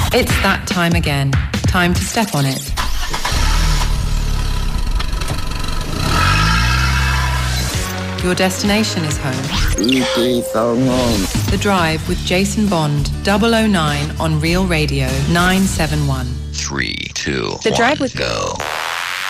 It's that time again. Time to step on it. Your destination is home. The Drive with Jason Bond, 009 on Real Radio 971. 3, 2, The Drive with go.